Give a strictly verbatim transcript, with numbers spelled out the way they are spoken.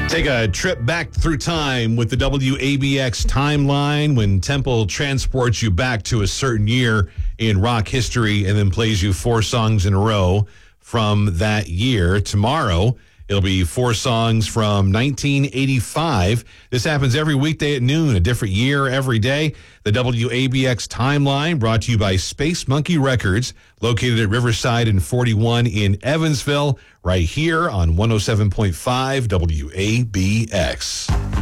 Take a trip back through time with the W A B X timeline when Temple transports you back to a certain year in rock history and then plays you four songs in a row from that year. Tomorrow, it'll be four songs from nineteen eighty-five. This happens every weekday at noon, a different year every day. The W A B X timeline brought to you by Space Monkey Records, located at Riverside and forty-one in Evansville, right here on one oh seven point five W A B X.